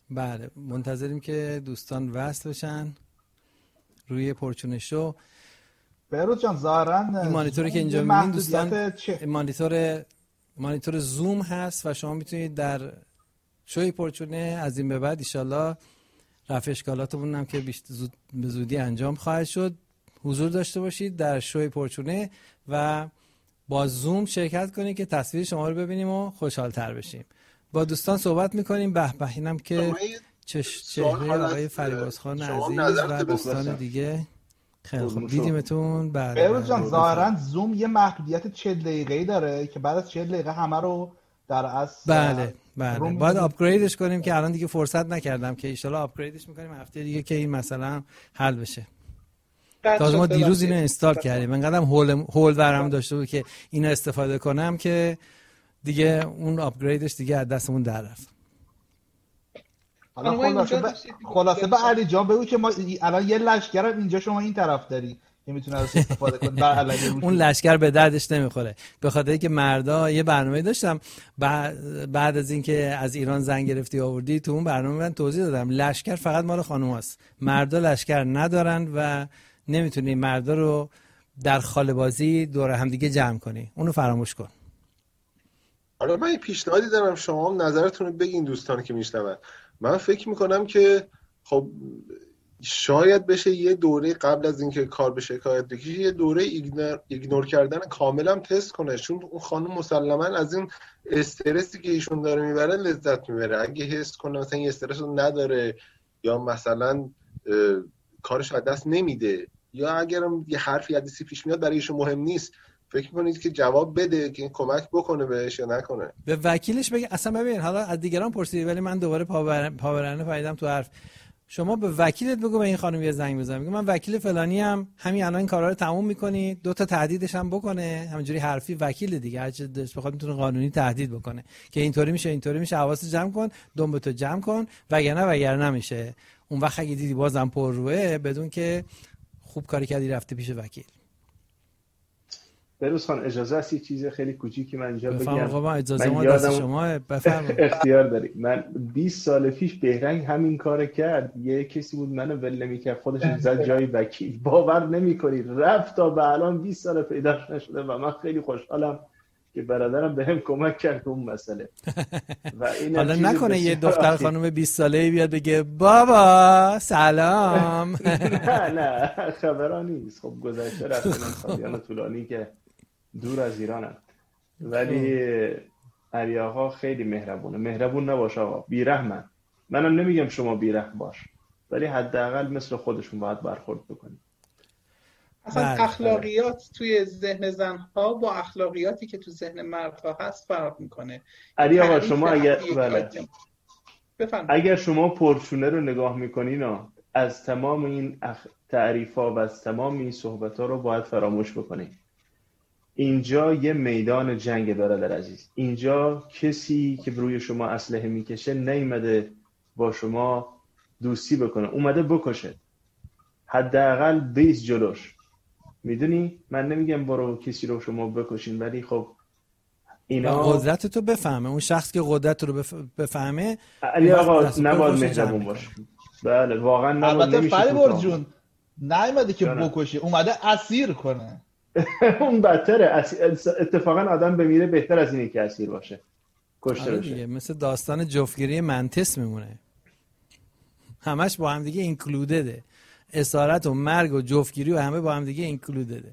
بله منتظریم که دوستان وصل بشن روی پرچون شو. بهروز جان ظاهراً این مانیتوری که اینجا می‌بینید دوستان مانیتور زوم هست و شما میتونید در شوی پرچونه از این به بعد انشالله رفع اشکالاتمون هم که به زودی انجام خواهد شد حضور داشته باشید در شوی پرچونه و با زوم شرکت کنید که تصویر شما رو ببینیم و خوشحال‌تر بشیم. با دوستان صحبت میکنیم. به به اینم که چهره آقای فریبرزخان عزیز و دوستان دیگه. خیلی خوب دیدیمتون. بهروز جان ظاهراً زوم یه محدودیت 40 دقیقه‌ای داره که بعد از 40 دقیقه همه رو در اصل بله باید آپگریدش کنیم که الان دیگه فرصت نکردم که ان شاءالله آپگریدش میکنیم هفته دیگه که این مثلا حل بشه. تازه ما دیروز اینو اینستال کردیم انقدرم هول برام داشته بود که اینو استفاده کنم که دیگه اون آپگریدش دیگه از دستمون در رفت. حالا خلاصه به علی جان بگو که ما الان یه لشکر اینجا شما این طرف داری که میتونه ازش استفاده کنه بر علیه اون لشکر به دردش نمیخوره. به خاطر اینکه مردا یه برنامه داشتم بعد از اینکه از ایران زنگ گرفتی آوردی تو اون برنامه من توضیح دادم لشکر فقط مال خانوماست. مردا لشکر ندارن و نمیتونی مردا رو در خاله بازی دور هم دیگه جمع کنی. اونو فراموش کن. حالا من یه پیشنهادی دارم شما هم نظرتون رو بگین دوستانی که میشنون. من فکر میکنم که خب شاید بشه یه دوره قبل از اینکه کار به شکایت بکشه یه دوره ایگنور کردن کاملا تست کنه، چون اون خانم مسلما از این استرسی که ایشون داره میبره لذت میبره. اگه حس کنه مثلا این استرس رو نداره یا مثلا کارش از دست نمیده یا اگرم یه حرفی حدیثی پیش میاد برای ایشون مهم نیست، فکر میکنید که جواب بده که این کمک بکنه بهش یا نکنه؟ به وکیلش بگه. اصلا ببین حالا از دیگران پرسیدی ولی من دوباره پاورانه پاییدم تو حرف. شما به وکیلت بگو به این خانم یه زنگ بزن، میگه من وکیل فلانی ام، همین الان این کارا رو تموم میکنی، 2 تا تهدیدش هم بکنه، همینجوری حرفی وکیل دیگه هر چه دلش بخواد میتونه قانونی تهدید بکنه که اینطوری میشه حواست جمع کن، دنبتو جمع کن وگرنه نمیشه. اون وقت اگه دیدی بازم پر روه بدون که خوب کاری کردی رفته پیش وکیل. بهروز خان اجازه است یه چیز خیلی کوچیکی من اینجا بگم؟ بفرمایید. اجازه ما دست شما. بفرمایید. اختیار داری. من 20 سال پیش بهرنگ همین کارو کرد. یه کسی بود منو ول نمی‌کرد، خودش زد جای وکیل. باور نمی‌کنی رفت تا به الان 20 سال پیداش نشده و من خیلی خوشحالم که برادرم بهم کمک کرد اون مسئله. و این حالا نکنه یه دختر خانم 20 ساله‌ای بیاد بگه بابا سلام. نه خبرا نیست. خب گذشته رفتن سالیان طولانی که دور از ایرانم، ولی علی آقا خیلی مهربونه. مهربون نباش آقا، بیرحمن. منم نمیگم شما بیرحم باش، ولی حداقل مثل خودشون باید برخورد بکنید. اصلا اخلاقیات توی ذهن زنها با اخلاقیاتی که تو ذهن مردها هست فرق میکنه. علی آقا شما اگر شما پرچونه رو نگاه میکنین از تمام این تعریف‌ها و از تمام این صحبت‌ها رو باید فراموش بکنید. اینجا یه میدان جنگ برادر عزیز. اینجا کسی که روی شما اسلحه میکشه نیومده با شما دوستی بکنه، اومده بکشه. حداقل بیس جلوش. میدونی من نمیگم برو کسی رو شما بکشین، ولی خب اینا قدرت تو بفهمه. اون شخص که قدرت رو بفهمه علی آقا نباید مهربون باشه. بله واقعا نباید. البته فریبرز جون نیومده که بکشه، اومده اسیر کنه. اون بدتره. اتفاقا آدم بمیره بهتر از اینه که اسیر باشه، کشته بشه. مثل داستان جفتگیری منطس میمونه، همش با هم دیگه اینکلودده. اسارت و مرگ و جفتگیری و همه با هم دیگه اینکلودده.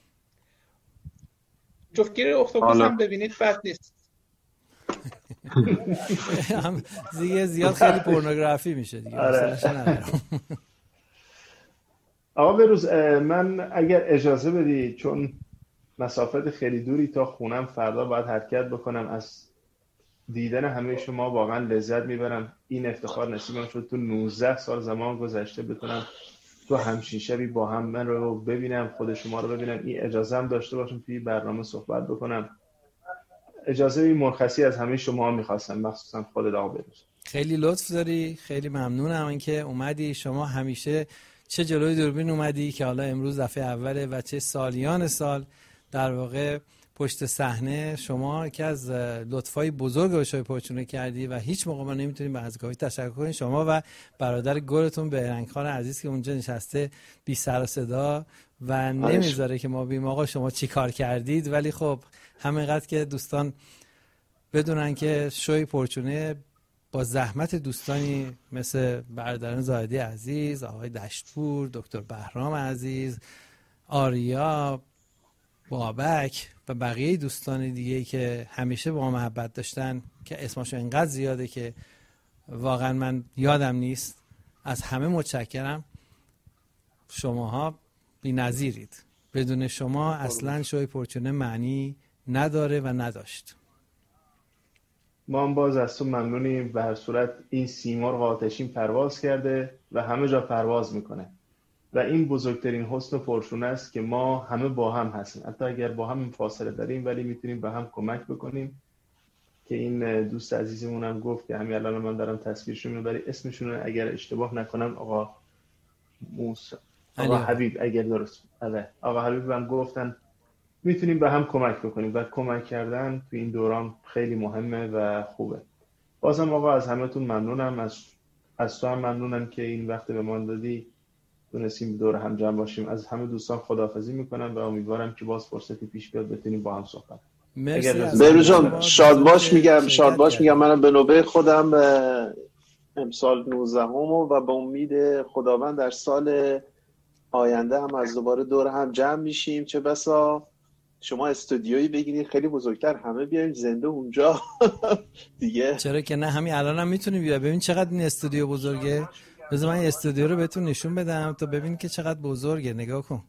جفتگیری اختاپوس هم ببینید بد نیست. دیگه زیاد خیلی پورنوگرافی میشه دیگه. آقا بهروز من اگر اجازه بدی، چون مسافت خیلی دوری تا خونم فردا باید حرکت بکنم، از دیدن همه شما واقعا لذت میبرم. این افتخار نصیبم شد تو 19 سال زمان گذشته بتونم تو همچین شبی با هم من رو ببینم، خود شما رو ببینم. این اجازه هم داشته باشم توی برنامه صحبت بکنم. اجازه این مرخصی از همه شما میخواستم، مخصوصا خود آقا بهروز. خیلی لطف داری، خیلی ممنونم اینکه اومدی. شما همیشه چه جلوی دوربین اومدی که حالا امروز دفعه اوله و چه سالیان سال در واقع پشت صحنه شما که از لطفای بزرگ به شوی پرچونه کردی و هیچ موقع ما نمیتونیم به از کافی تشکر کنیم. شما و برادر گلتون بهرنگ خان عزیز که اونجا نشسته بی سر و صدا و نمیذاره که ما بگیم آقا شما چی کار کردید، ولی خب همینقدر که دوستان بدونن که شوی پرچونه با زحمت دوستانی مثل برادران زاهدی عزیز، آقای دشتپور، دکتر بهرام عزیز، آریا، بابک و بقیه دوستان دیگه که همیشه با ما محبت داشتن که اسمشو انقدر زیاده که واقعا من یادم نیست، از همه متشکرم. شماها بی‌نظیرید. بدون شما اصلا شوی پرچونه معنی نداره و نداشت. ما هم باز از تو ممنونیم. به هر صورت این سیمرغ آتشین پرواز کرده و همه جا پرواز میکنه و این بزرگترین حسن و پرشونه است که ما همه با هم هستیم، حتی اگر با هم فاصله داریم ولی میتونیم به هم کمک بکنیم. که این دوست عزیزمون هم گفت که همین الان من دارم تصویرشون میبرم، ولی اسمشون اگر اشتباه نکنم آقا موسی، آقا حبیب، اگر درست آقا حبیب هم گفتن میتونیم به هم کمک بکنیم و کمک کردن تو این دوران خیلی مهمه و خوبه. بازم آقا از همتون ممنونم، از تو هم ممنونم که این وقت به ما دادی، تونستیم دور هم جمع باشیم. از همه دوستان خداحافظی میکنم و امیدوارم که باز فرصتی پیش بیاد بتونیم با هم صحبت. بهروز جان شاد باش میگم منم به نوبه خودم امسال 19 و به امید خداوند در سال آینده هم از دوباره دور هم جمع میشیم. چه بسا شما استودیویی بگیرید خیلی بزرگتر، همه بیایم زنده اونجا دیگه. چرا که نه، همین الان هم میتونیم بیا. ببین چقدر این استودیو بزرگه. بذار من این استودیو رو بهتون نشون بدم تا ببین که چقدر بزرگه. نگاه کن،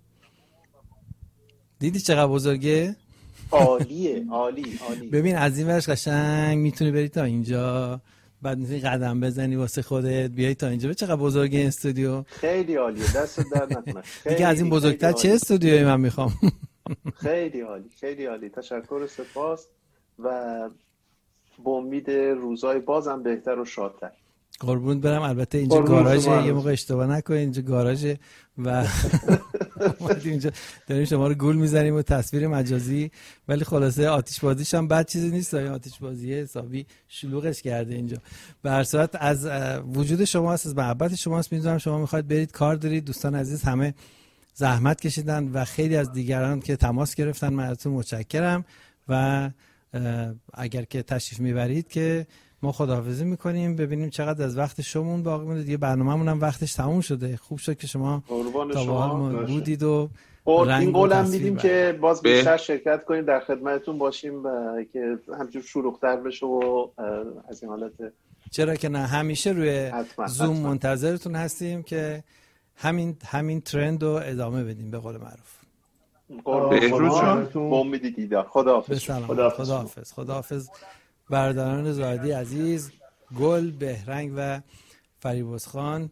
دیدی چقدر بزرگه؟ عالیه. ببین از این ورش قشنگ میتونی بری تا اینجا، بعد میتونی قدم بزنی واسه خودت بیای تا اینجا. چقدر بزرگه این استودیو. خیلی عالیه، دست در نکنه. دیگه از این بزرگتر چه استودیویی من میخوام. خیلی عالی. تشکر و سپاس و با امید روزای بازم بهتر و شادتر. قربونت برم. البته اینجا گاراژه، یه موقع اشتباه نکنید، اینجا گاراژه و اینجا داریم شما رو گول میزنیم و تصویر مجازی، ولی خلاصه آتش بازیش هم بد چیزی نیست. این آتش بازی حسابی شلوغش کرده اینجا. به هر صورت از وجود شما است، از محبت شما است. میدونم شما میخواید برید کار دارید. دوستان عزیز همه زحمت کشیدن و خیلی از دیگران که تماس گرفتن من ازتون متشکرم و اگر که تشریف میبرید که ما خداحافظی میکنیم. ببینیم چقدر از وقت شمون باقی مونده. دیگه برنامه‌مون هم وقتش تموم شده. خوب شد که شما تا به حال بودید و این قولم میدیم که باز بیشتر شرکت کنیم، در خدمتتون باشیم و که همچون شلوغ‌تر بشه و از این حالت. چرا که نه، همیشه روی زوم منتظرتون هستیم که همین ترند رو ادامه بدیم به قول معروف. بهروز با امید دیدار. خداحافظ. برادران زاهدی عزیز، گل، بهرنگ و فریبرز خان،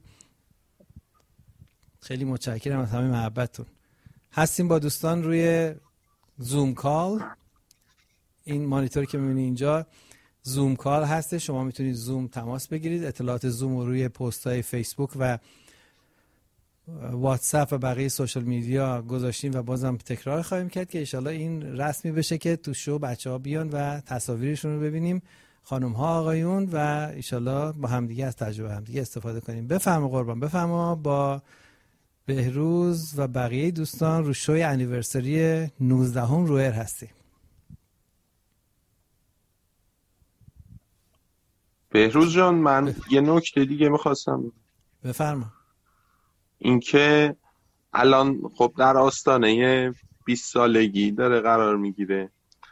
خیلی متشکرم از همه محبتتون. هستیم با دوستان روی زوم کال. این مانیتور که می‌بینید اینجا زوم کال هسته. شما میتونید زوم تماس بگیرید. اطلاعات زوم رو روی پست‌های فیسبوک و واتساپ و بقیه سوشال میدیا گذاشتیم و بازم تکرار خواهیم کرد که انشالله این رسمی بشه که تو شو بچه‌ها بیان و تصاویرشون رو ببینیم، خانم‌ها آقایون، و انشالله با همدیگه از تجربه همدیگه استفاده کنیم. بفرما قربان، بفرما. با بهروز و بقیه دوستان رو شوی انیورسری 19 رو ایر هستیم. بهروز جان من یه نکته دیگه می‌خواستم. بفرما. اینکه الان خب در آستانه 20 سالگی داره قرار میگیره،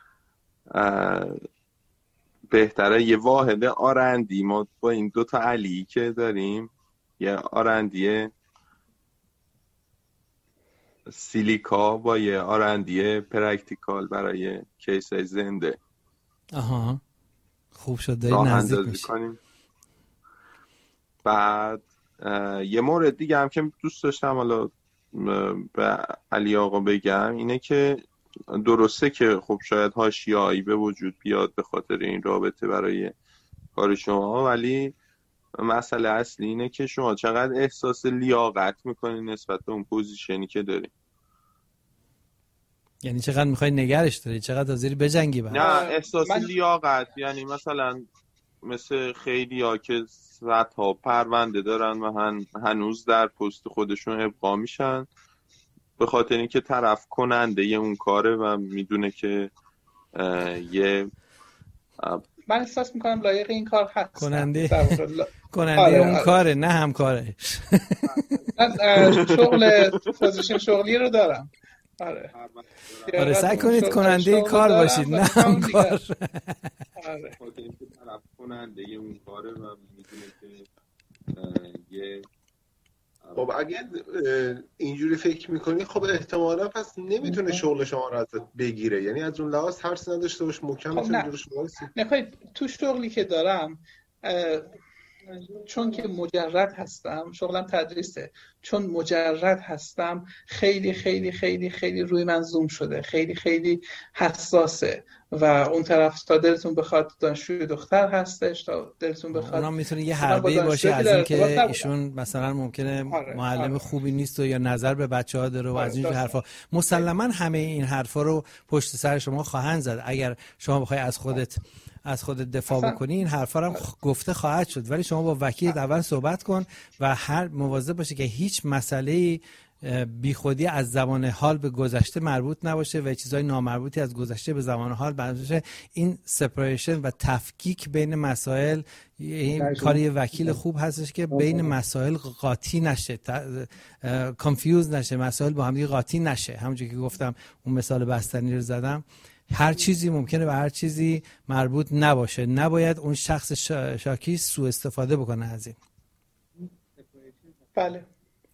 بهتره یه واحد آرندی ما با این دوتا علی که داریم، یه آرندی سیلیکا با یه آرندی پرکتیکال برای کیسای زنده. آها خوب شد، داری نزدیک میشه. بعد یه مورد دیگه هم که دوست داشتم حالا به علی آقا بگم اینه که درسته که خب شاید حاشیه‌ای به وجود بیاد به خاطر این رابطه برای کار شما، ولی مسئله اصلی اینه که شما چقدر احساس لیاقت میکنین نسبت به اون پوزیشنی که دارین. یعنی چقدر میخوای نگرش داری، چقدر حاضری بجنگی نه احساس لیاقت، یعنی مثلا مثل خیلی ها که صدها پرونده دارن و هنوز در پست خودشون ابقا میشن به خاطر اینکه طرف کننده اون کاره و میدونه که من احساس میکنم لایق این کار هست. کننده اون کاره، نه همکاره. شغل پوزیشن شغلی رو دارم. آره سعی کنید کننده کار باشید، نه همکار. آره طرف کننده اون کاره و میدونه که خب اگه اینجوری فکر میکنی خب احتمالا پس نمیتونه شغل شما رو ازت بگیره، یعنی از اون لحاظ ترس نداشته باش، محکم میتونه جلوش وایسی. نه تو شغلی که دارم چون که مجرد هستم، شغلم تدریسه، چون مجرد هستم خیلی خیلی خیلی خیلی روی من زوم شده، خیلی خیلی حساسه و اون طرف تا دلتون بخواد دانشجوی دختر هستش، تا دلتون بخواد اونا میتونه یه حربه‌ای باشه از این که ایشون مثلا ممکنه معلم خوبی نیست و یا نظر به بچه‌ها داره و از این حرفا. مسلما همه این حرفا رو پشت سر شما خواهند زد. اگر شما بخوای از خودت دفاع بکنی این حرفا هم گفته خواهد شد، ولی شما با وکیل اول صحبت کن و هر مواظب باشه که هیچ مسئله بیخودی از زمان حال به گذشته مربوط نباشه و چیزای نامربوطی از گذشته به زمان حال بشه. این سپریشن و تفکیک بین مسائل این کاری وکیل خوب هستش که بین مسائل قاطی نشه، کانفیوز نشه، مسائل با هم قاطی نشه. همونجوری که گفتم اون مثال بستنی رو زدم، هر چیزی ممکنه به هر چیزی مربوط نباشه، نباید اون شخص شاکی سوء استفاده بکنه از این. بله.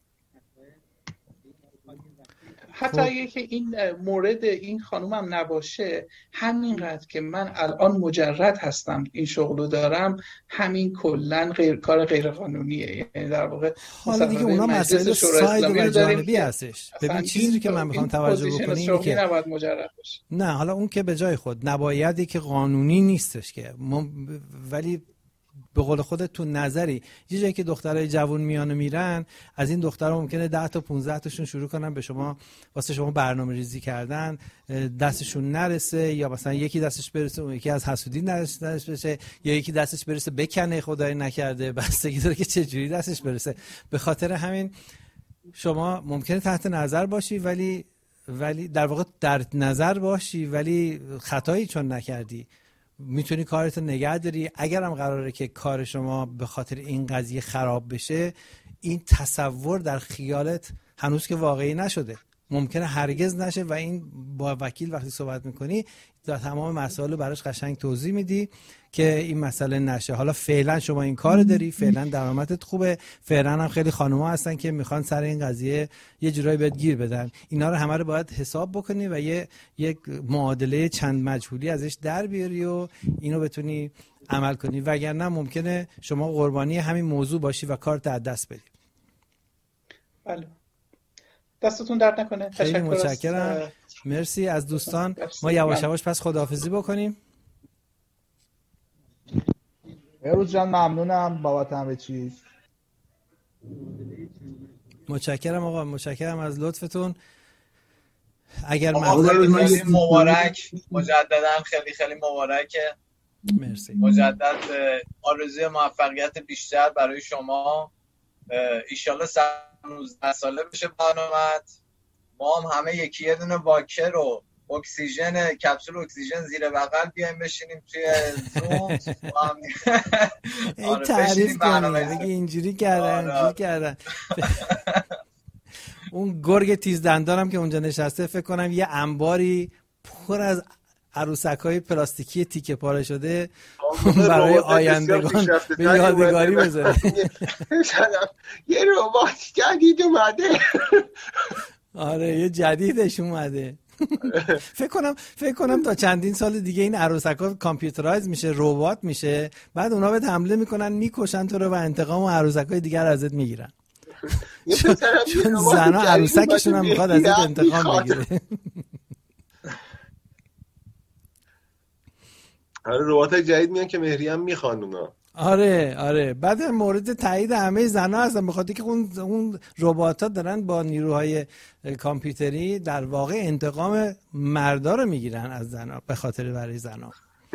حتی اگه که این مورد این خانومم نباشه، همینقدر که من الان مجرد هستم این شغلو دارم، همین کلن کار غیر قانونیه. یعنی در واقع حالا دیگه اونا مسائل ساید و جانبی هستش. ببین چیزی که من میخوام توجه بکنم اینه که نباید مجرد باشه. نه حالا اون که به جای خود نبایدی که قانونی نیستش که ولی به قول خودت تو نظری یه جایی که دخترای جوون میان و میرن، از این دخترها ممکنه 10 تا 15 تاشون شروع کنن به شما واسه شما برنامه‌ریزی کردن، دستشون نرسه، یا مثلا یکی دستش برسه اون یکی از حسودی دستش بشه، یا یکی دستش برسه بکنه خدای نکرده، بستگی داره که چه جوری دستش برسه. به خاطر همین شما ممکنه تحت نظر باشی ولی در واقع در نظر باشی ولی خطایی چون نکردی، میتونی کارتو نگه داری. اگر هم قراره که کار شما به خاطر این قضیه خراب بشه، این تصور در خیالت هنوز که واقعی نشده، ممکنه هرگز نشه و این با وکیل وقتی صحبت میکنی در تمام مسائل رو براش قشنگ توضیح میدی که این مسئله نشه. حالا فعلا شما این کار داری، فعلا درآمدت خوبه، فعلا هم خیلی خانوما هستن که میخوان سر این قضیه یه جورایی بهت گیر بدن. اینا رو همه رو باید حساب بکنی و یک معادله چند مجهولی ازش در بیاری و اینو بتونی عمل کنی، وگرنه ممکنه شما قربانی همین موضوع باشی و کارت از دست بدی. بله. دستتون درد نکنه. خیلی متشکرم. مرسی از دوستان. ما یواش یواش پس خداحافظی بکنیم. بهروز جان ممنونم بابت همه چیز. متشکرم آقا، متشکرم از لطفتون. اگر مبارک مجددا، خیلی خیلی مبارکه. مرسی. مجدد آرزوی موفقیت بیشتر برای شما. ایشالله 19 ساله بشه برنامه‌ات. ما هم همه یه دونه واکر و اکسیژن، کپسول اکسیژن زیر بغل بیایم بشینیم توی زوم. این تعریف کنیم بگی اینجوری کردن اون گرگ تیز دندانم که اونجا نشسته فکر کنم یه انباری پر از عروسک‌های پلاستیکی تیکه پاره شده برای آیندگان به یادگاری بذاره. یه ربات جدید اومده. آره یه جدیدش اومده. فکر کنم تا چندین سال دیگه این عروسک‌ها کامپیوترایز میشه، ربات میشه، بعد اونا بهت حمله میکنن، میکشن تو رو و انتقام و عروسک‌های دیگر ازت میگیرن. چون زنا عروسکشون هم میخواد ازت انتقام بگیره. آره رباتای جدید میان که مهری هم میخوان اونا. آره بعد مورد تایید همه زنا هستن، بخاطر که اون ربات‌ها دارن با نیروهای کامپیوتری در واقع انتقام مردا رو میگیرن از زنا به خاطر برای زنا.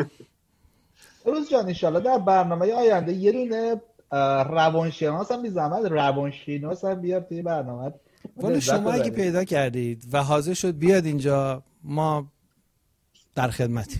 روز جان انشالله در برنامه آینده یه دونه روانشناس هم بی‌زحمت روانشناس هم بیاد توی برنامه. ولی شما اگه پیدا کردید و حاضر شد بیاد اینجا، ما در خدمتیم.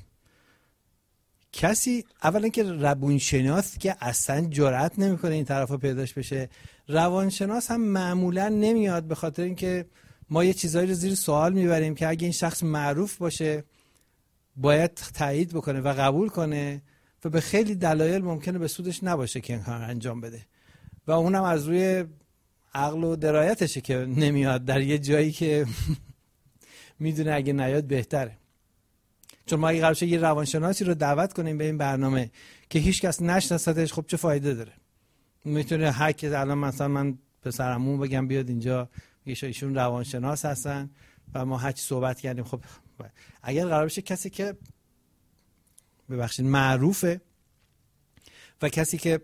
کسی اولا که روانشناس که اصلا جرئت نمیکنه این طرفا پیداش بشه، روانشناس هم معمولا نمیاد، به خاطر اینکه ما یه چیزایی رو زیر سوال میبریم که اگه این شخص معروف باشه باید تایید بکنه و قبول کنه و به خیلی دلایل ممکنه به سودش نباشه که این کار انجام بده و اونم از روی عقل و درایتشه که نمیاد در یه جایی که میدونه اگه نیاد بهتره. چون ما اگه قرار شه یه روانشناسی رو دعوت کنیم به این برنامه که هیچ کس نشناستش، خب چه فایده داره؟ میتونه هر کی الان مثلا من پسرمون بگم بیاد اینجا، ایشون روانشناس هستن و ما هر چی صحبت کردیم، خب اگر قرار بشه کسی که ببخشید معروفه و کسی که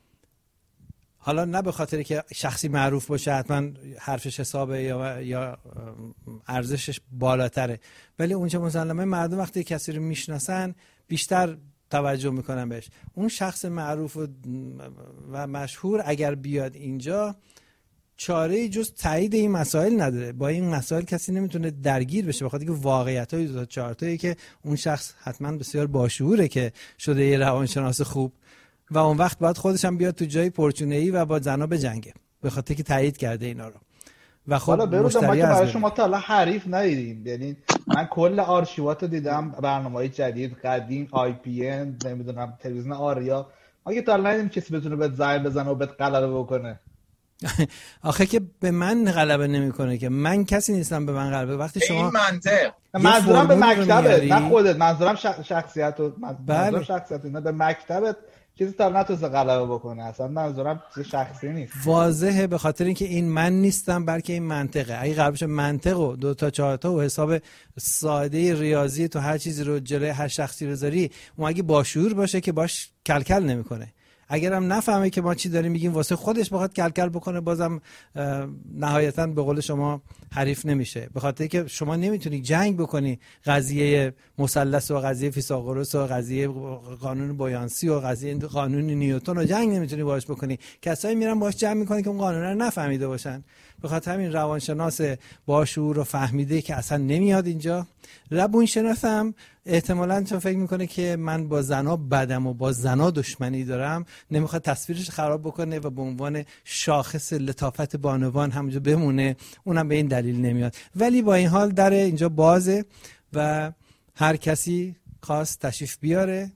حالا نه به خاطر که شخصی معروف باشه حتما حرفش حسابه یا ارزشش بالاتره، ولی اونجا مسلمه مردم وقتی کسی رو میشناسن بیشتر توجه میکنن بهش. اون شخص معروف و مشهور اگر بیاد اینجا چاره‌ای جز تایید این مسائل نداره. با این مسائل کسی نمیتونه درگیر بشه، بخاطر که واقعیت‌های 2 تا 4 تایی که اون شخص حتما بسیار باشعوره که شده یه روانشناس خوب و اون وقت باید خودش هم بیاد تو جای پرچونه‌ای و با زنا بجنگه به خاطر که تایید کرده اینا رو. و خب مشتری ما که برای شما تا حالا حریف ندیدیم، یعنی من کل آرشیوات رو دیدم، برنامه‌های جدید قدیم IPN نمیدونم تلویزیون آریا، ما که تا حالا ندیدیم کسی بتونه بهت زنگ بزنه و بهت غلبه بکنه. آخه که به من غلبه نمیکنه که من کسی نیستم به من غلبه. وقتی شما این منطق منظورم به مکتبت نه خودت، منظورم شخصیت و منظورم شخصیت نه به مکتبت چیزی تا نتوسته غلبه بکنه، اصلا منظورم شخصی نیست. واضحه به خاطر اینکه این من نیستم بلکه این منطقه. اگه قرار بشه منطق و 2 تا 4 تا و حساب ساده ریاضی تو هر چیزی رو جلوی هر شخصی بذاری، اون اگه باشعور باشه که باش کلکل نمیکنه. اگرم نفهمه که ما چی داریم میگیم واسه خودش بخواد کلکل بکنه، بازم نهایتاً به قول شما حریف نمیشه، به خاطر که شما نمیتونی جنگ بکنی قضیه مثلث و قضیه فیثاغورس و قضیه قانون بویانسی و قضیه قانون نیوتن و جنگ نمیتونی باهاش بکنی. کسایی میرن باهاش جنگ میکنن که اون قانون رو نفهمیده باشن. به خاطر همین روانشناس باشعور و فهمیده که اصلا نمیاد اینجا. روانشناس هم احتمالاً چون فکر میکنه که من با زنا بدم و با زنا دشمنی دارم، نمیخواد تصویرش خراب بکنه و به عنوان شاخص لطافت بانوان همونجا بمونه، اونم به این دلیل نمیاد. ولی با این حال در اینجا بازه و هر کسی خواست تشریف بیاره،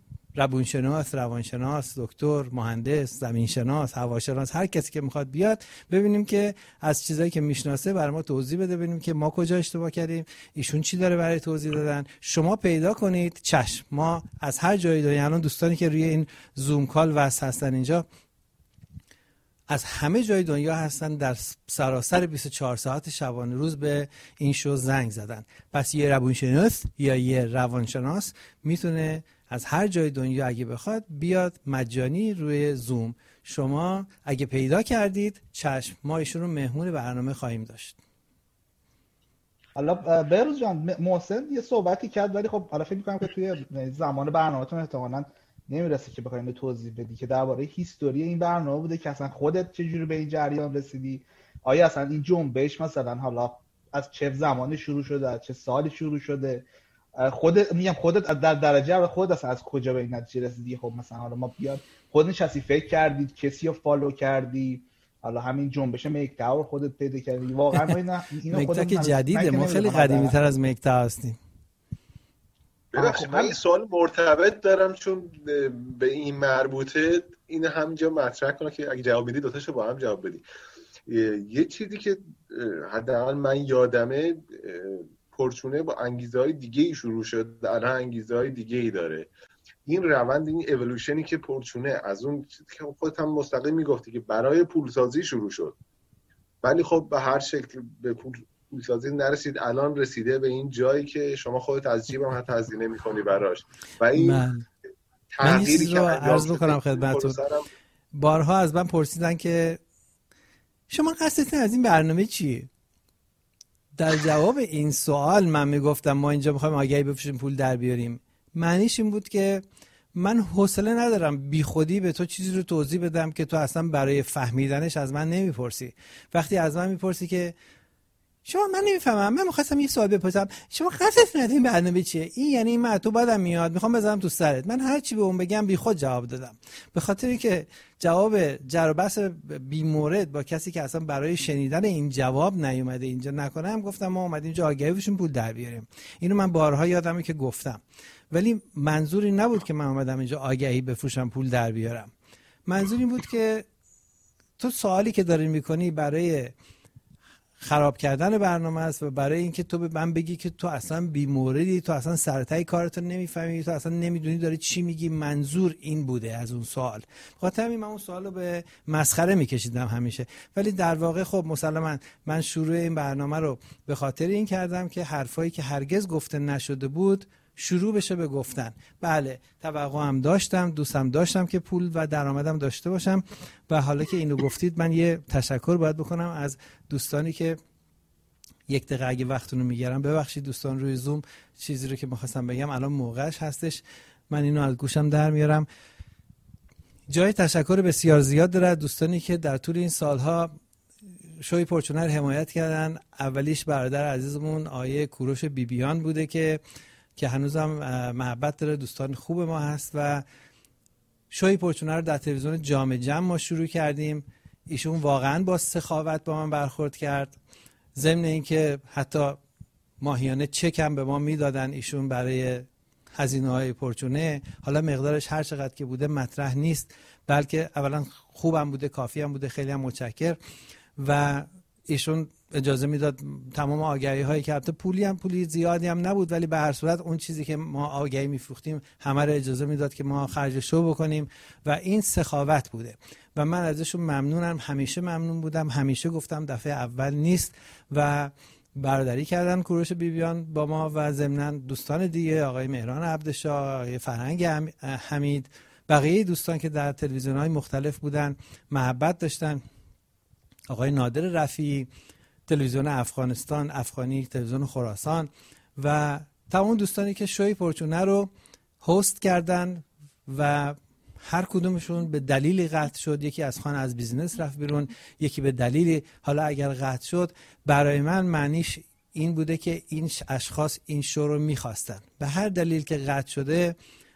روانشناس، دکتر، مهندس، زمینشناس، هواشناس، هر کسی که میخواد بیاد، ببینیم که از چیزایی که میشناسه برای ما توضیح بده، ببینیم که ما کجا اشتباه کردیم، ایشون چی داره برای توضیح دادن. شما پیدا کنید، چشم، ما از هر جایی داریم. الان دوستانی که روی این زوم کال وصل هستن اینجا از همه جای دنیا هستن، در سراسر 24 ساعت شبانه روز به این شو زنگ زدن. پس یه روانشناس یا یه روانشناس میتونه از هر جای دنیا اگه بخواد بیاد مجانی روی زوم. شما اگه پیدا کردید چشم، ما ایشون رو مهمون برنامه خواهیم داشت. حالا بهروز جان، محسن یه صحبتی کرد ولی خب حالا فکر می‌کنم که توی زمان برنامه‌تون احتمالاً نمیرسه که بخوایم توضیح بدی که درباره هیستوری این برنامه بوده که اصلا خودت چجوری به این جریان رسیدی، آیا اصلا این جنبش مثلا حالا از چه زمانی شروع شده، از چه سالی شروع شده، خودت در درجه اول خودت اصلا از کجا به این نتیجه رسیدی؟ خب مثلا حالا ما بیاد خودت نشستی فکر کردید، کسی رو فالو کردی، حالا همین جنبش مکتا رو خودت پیدا کردی؟ واقعا ما اینو مکتا که جدیده، ما خیلی قدیمی‌تر از مکتا هستیم. ببخشید من این سوال مرتبط دارم چون به این مربوطه، این همینجا مطرح کنم که اگه جواب بدی دوتاشو با هم جواب بدی. یه چیزی که حداقل من یادمه، پرچونه با انگیزه‌های دیگه‌ای شروع شد، الان انگیزه‌های دیگه‌ای داره. این روند، این اِوولوشنی که پرچونه از اون که خودت هم مستقیم میگفتی که برای پولسازی شروع شد، ولی خب به هر شکل به پولسازی نرسید، الان رسیده به این جایی که شما خودت از جیبم حتی هزینه می‌کنی براش و این تغییری که عرض بکنم خدمتتون. بارها از من پرسیدن که شما قصدتون از این برنامه چیه؟ در جواب این سوال من میگفتم ما اینجا میخوایم آگهی بفروشیم پول در بیاریم. معنیش این بود که من حوصله ندارم بی خودی به تو چیزی رو توضیح بدم که تو اصلا برای فهمیدنش از من نمیپرسی. وقتی از من میپرسی که شما، من نمیفهمم، من می‌خواستم یه سوال بپرسم، شما قصدتون از این برنامه چیه؟ این یعنی من تو بعدم میاد میخوام بزنم تو سرت. من هر چی به اون بگم بی خود جواب دادم، به خاطری که جواب جر و بحث بی مورد با کسی که اصلا برای شنیدن این جواب نیومده اینجا نکنم. گفتم ما اومدیم اینجا آگهی بشیم پول در بیاریم. اینو من بارها یادمه که گفتم، ولی منظوری نبود که من اومدم اینجا آگهی بفروشم پول در بیارم. منظور این بود که تو سوالی که داری میکنی برای خراب کردن برنامه است و برای اینکه تو به من بگی که تو اصلا بی‌موردی، تو اصلا سرتای کارتو نمیفهمی، تو اصلا نمیدونی داری چی میگی. منظور این بوده از اون سوال. بخاطر همین من اون سوالو به مسخره میکشیدم همیشه، ولی در واقع خب مسلماً من شروع این برنامه رو به خاطر این کردم که حرفایی که هرگز گفته نشده بود شروع بشه به گفتن. بله، توقع هم داشتم، دوستم داشتم که پول و درآمدم داشته باشم و حالا که اینو گفتید من یه تشکر باید بکنم از دوستانی که یک دقیقه اگه وقتونو میگیرم. ببخشید دوستان روی زوم چیزی رو که می‌خواستم بگم الان موقعش هستش، من اینو از گوشم در میارم. جای تشکر بسیار زیاد داره دوستانی که در طول این سالها شوی پرچونه رو حمایت کردن. اولیش برادر عزیزمون آیه کوروش بیبیان بوده که هنوزم محبت داره، دوستان خوب ما هست و شوی پرچونه رو در تلویزیون جام جم ما شروع کردیم. ایشون واقعا با سخاوت با من برخورد کرد، ضمن اینکه حتی ماهیانه چک هم به ما میدادن ایشون برای هزینه‌های پرچونه. حالا مقدارش هر چقدر که بوده مطرح نیست، بلکه اولا خوبم بوده، کافی هم بوده، خیلی هم متشکر. و ایشون اجازه میداد تمام آگهی هایی که حتی پولی زیادی هم نبود، ولی به هر صورت اون چیزی که ما آگهی میفروختیم همه رو اجازه میداد که ما خرج شو بکنیم و این سخاوت بوده و من ازشون ممنونم. همیشه ممنون بودم، همیشه گفتم دفعه اول نیست و برادری کردن کوروش بیبیان با ما و ضمناً دوستان دیگه، آقای مهران عبدشاه، آقای فرهنگ حمید، بقیه دوستان که در تلویزیون‌های مختلف بودن محبت داشتن، آقای نادر رفیعی، تلویزیون افغانستان، افغانی، تلویزیون خراسان و تمام دوستانی که شوی پرچونه رو هست کردن و هر کدومشون به دلیلی قطع شد. یکی از خانه از بیزنس رفت بیرون، یکی به دلیلی، حالا اگر قطع شد برای من معنیش این بوده که این اشخاص این شو رو میخواستن. به هر دلیل که قطع شده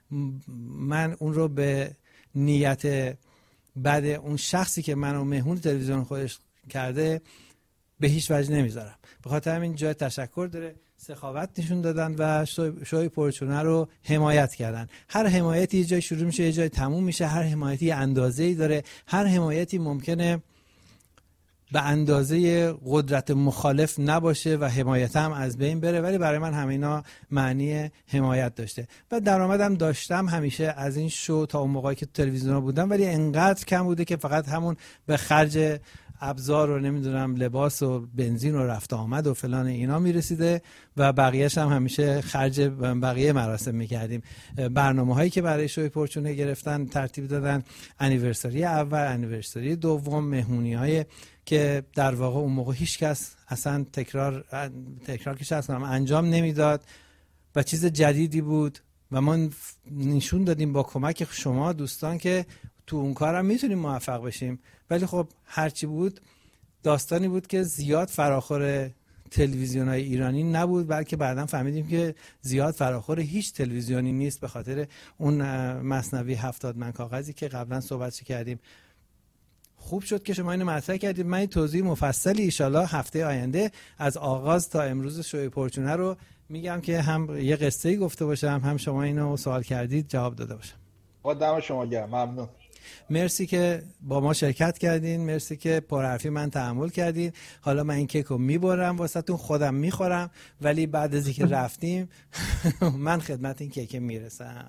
من اون رو به نیت بعد اون شخصی که منو مهمون تلویزیون خودش کرده به هیچ وجه نمیذارم. به خاطر همین جای تشکر داره، سخاوت نشون دادن و شوی پرچونه رو حمایت کردن. هر حمایتی یه جای شروع میشه یه جای تموم میشه، هر حمایتی اندازه‌ای داره، هر حمایتی ممکنه به اندازه قدرت مخالف نباشه و حمایت هم از بین بره، ولی برای من همینا معنی حمایت داشته و درآمدم داشتم همیشه از این شو تا اون موقعی که تلویزیون بودم، ولی انقدر کم بوده که فقط همون به خرج ابزار و نمیدونم لباس و بنزین و رفت آمد و فلان اینا میرسیده و بقیه‌اش هم همیشه خرج بقیه مراسم میکردیم. برنامه‌هایی که برای شوی پرچونه گرفتن ترتیب دادن، انیورسری اول، انیورسری دوم، مهمونی‌های که در واقع اون موقع هیچ کس اصلا تکرار که شخص انجام نمیداد و چیز جدیدی بود و ما نشون دادیم با کمک شما دوستان که تو اون کارم میتونیم موفق بشیم. ولی خب هرچی بود داستانی بود که زیاد فراخور تلویزیون‌های ایرانی نبود، بلکه بعداً فهمیدیم که زیاد فراخور هیچ تلویزیونی نیست به خاطر اون مثنوی 70 من کاغذی که قبلا صحبتش کردیم. خوب شد که شما اینو مطرح کردید. من این توضیح مفصلی ان شاءالله هفته آینده از آغاز تا امروز شوی پرچونه رو میگم که هم یه قصه‌ای گفته باشم، هم شما اینو سوال کردید جواب داده باشم. با دم شما گرم، ممنون. مرسی که با ما شرکت کردین، مرسی که پرحرفی من تحمل کردین. حالا من این کیکو میبرم واسهتون، خودم میخورم، ولی بعد از اینکه رفتیم من خدمت این کیک میرسم.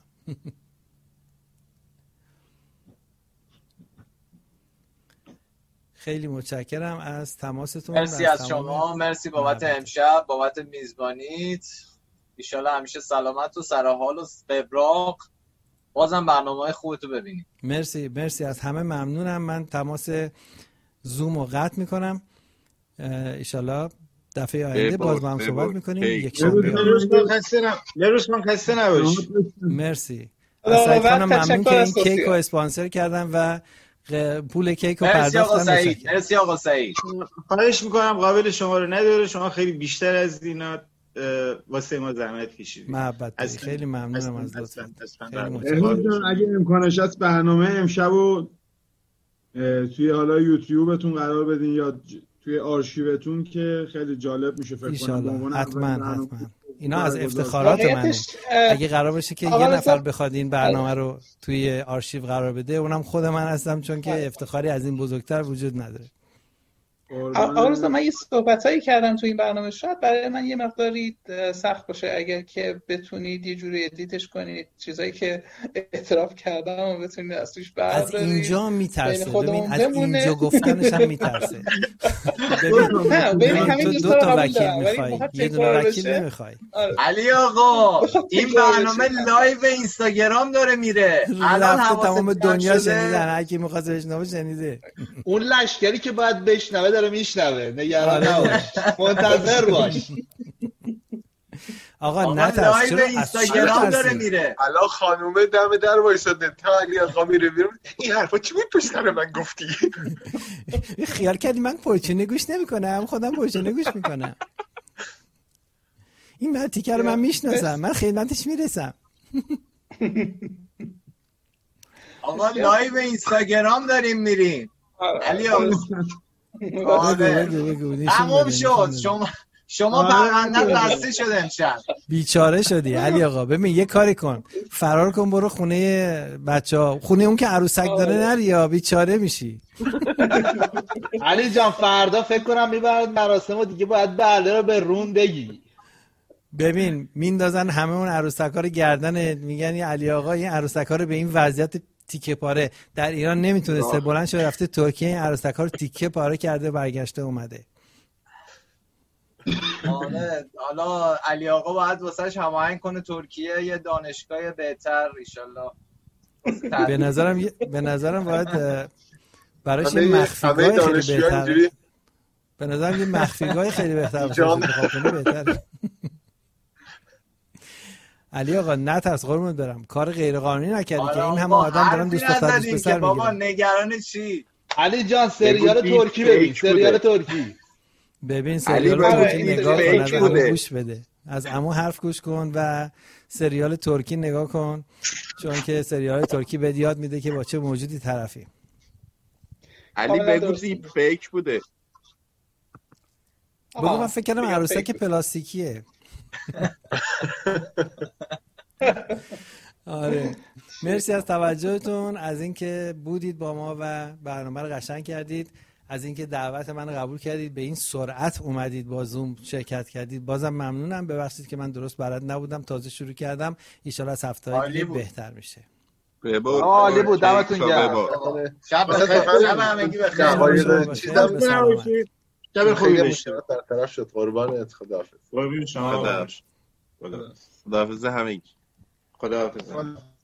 خیلی متشکرم از تماستون. مرسی از شما، مرسی بابت امشب، بابت میزبانیت. ان شاءالله همیشه سلامت و سر حال و قبراق بازم برنامه‌های خوبتو ببینیم. مرسی از همه ممنونم. من تماس زوم رو قطع میکنم. ایشالله دفعه آینده باز با هم صحبت میکنیم. یک شنبه. لروز من خسته نباشی. مرسی. از سعید خانم ممنون که این کیک رو اسپانسر کردن و پول کیک رو پرداختن. مرسی آقا سعید. خواهش میکنم قابل شما رو نداره، شما خیلی بیشتر از اینا واسه ما زحمت کشیدید. محبت خیلی ممنونم از لطفتون. اگه امکانش هست برنامه امشبو توی حالا یوتیوبتون قرار بدین یا توی آرشیوتون که خیلی جالب میشه فکر کنم. حتما اینا از افتخارات منه. اگه قرار باشه که یه نفر بخواد این برنامه رو توی آرشیو قرار بده، اونم خود من هستم، چون که افتخاری از این بزرگتر وجود نداره. آقا رضا، من یه صحبتایی کردم تو این برنامه، شاید برای من یه مقداری سخت باشه اگر که بتونید یه جوری ادیتش کنید، چیزایی که اعتراف کردم و بتونید از توش بردارید. از اینجا میترسه، ببین از اینجا گفتنش هم میترسه. ببین دو تا وکیل میخوای، یه دونه وکیل نمیخوای. علی آقا این برنامه لایو اینستاگرام داره میره، الان تمام دنیا شنیدن، هر کی می‌خواد بشنوه شنیده. اون لشکری که باید بشنوه داره میشنوه، نگران نباش، منتظر باش. آقا نترس، چرا اینستاگرام داره میره؟ الان خانومه دم در وایساده تا علی آقا میره بیرون، این حرفا چی بود پشت سر من گفتی؟ خیال کردی من پرچونه گوش نمی‌کنم، خودم پرچونه گوش میکنم. این مرتیکه رو من میشناسم، من خدمتش میرسم. آقا لایو اینستاگرام داریم میریم. علی آقا تموم شد، شما پرونده بسته شد امشب. بیچاره شدی علی آقا. ببین یه کاری کن، فرار کن برو خونه بچه‌ها، خونه اون که عروسک داره نری یا بیچاره میشی. علی جان فردا فکر کنم میبرد مراسم و دیگه باید بله رو به رون بگی. ببین میندازن همه اون عروسک‌ها رو گردن، میگن علی آقا این عروسک‌ها رو به این وضعیت تیکه پاره در ایران نمیتونسته، بلند شده رفته ترکیه، این عروسک‌ها رو تیکه پاره کرده برگشته اومده. حالا علی آقا باید واسش هماهنگ کنه ترکیه یه دانشگاه بهتر ان به نظرم باید براش یه مخفیگاه خیلی بهتر، به نظرم یه مخفیگاه خیلی بهتر بهتره. علی آقا نترس قربونت برم، کار غیر قانونی نکردی که این همه آدم دارن دوست دختر دوست پسر میگیرن. بابا نگران چی؟ علی جان سریال ترکی ببین، سریال ترکی ببین، سریال ترکی نگاه کن، از عمو گوش بده، از عمو حرف گوش کن و سریال ترکی نگاه کن، چون که سریال ترکی بهت یاد میده که با چه موجودی طرفی. علی بگو دیپ فیک بوده. بگو من فکر کردم عروسک پلاستیکیه. آره مرسی از توجهتون، از اینکه بودید با ما و برنامه رو قشنگ کردید، از اینکه دعوت من قبول کردید، به این سرعت اومدید با زوم شرکت کردید، بازم ممنونم. ببخشید که من درست بلد نبودم، تازه شروع کردم، ان شاءالله از هفته‌های دیگه بهتر میشه. عالی بود، دمتون گرم. شب همگی بخیر. شب خوبی باشه. طرف شد. قربانت. خداحافظ. قربون شما. خداحافظ همگی. خداحافظ.